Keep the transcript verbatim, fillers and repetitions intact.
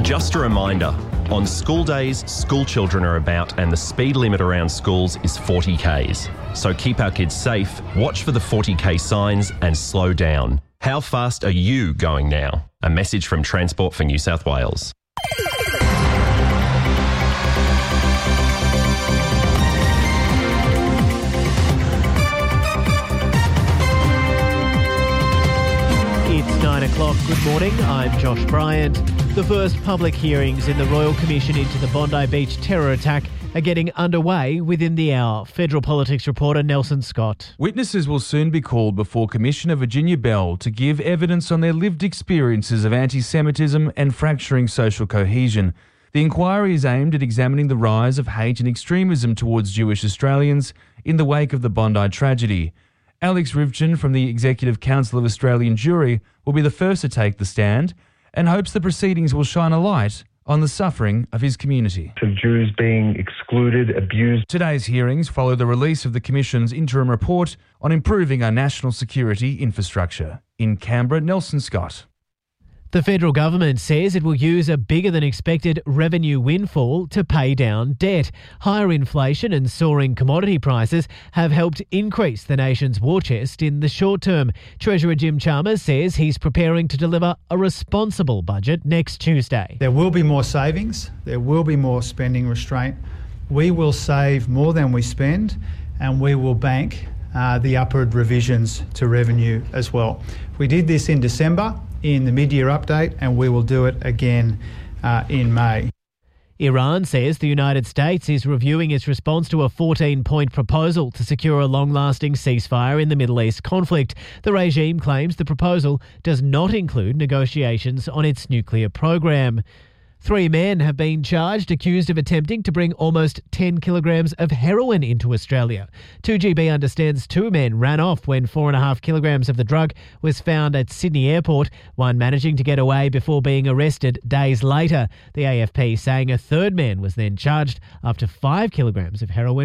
Just a reminder, on school days, school children are about and the speed limit around schools is forty kays. So keep our kids safe, watch for the forty k signs and slow down. How fast are you going now? A message from Transport for New South Wales. It's nine o'clock. Good morning. I'm Josh Bryant. The first public hearings in the Royal Commission into the Bondi Beach terror attack are getting underway within the hour. Federal politics reporter Nelson Scott. Witnesses will soon be called before Commissioner Virginia Bell to give evidence on their lived experiences of anti-Semitism and fracturing social cohesion. The inquiry is aimed at examining the rise of hate and extremism towards Jewish Australians in the wake of the Bondi tragedy. Alex Rivchin from the Executive Council of Australian Jewry will be the first to take the stand and hopes the proceedings will shine a light on the suffering of his community. Of Jews being excluded, abused. Today's hearings follow the release of the Commission's interim report on improving our national security infrastructure. In Canberra, Nelson Scott. The federal government says it will use a bigger than expected revenue windfall to pay down debt. Higher inflation and soaring commodity prices have helped increase the nation's war chest in the short term. Treasurer Jim Chalmers says he's preparing to deliver a responsible budget next Tuesday. There will be more savings. There will be more spending restraint. We will save more than we spend, and we will bank uh, the upward revisions to revenue as well. We did this in December in the mid-year update, and we will do it again uh, in May. Iran says the United States is reviewing its response to a fourteen-point proposal to secure a long-lasting ceasefire in the Middle East conflict. The regime claims the proposal does not include negotiations on its nuclear program. Three men have been charged, accused of attempting to bring almost ten kilograms of heroin into Australia. two G B understands two men ran off when four and a half kilograms of the drug was found at Sydney Airport, one managing to get away before being arrested days later. The A F P saying a third man was then charged after five kilograms of heroin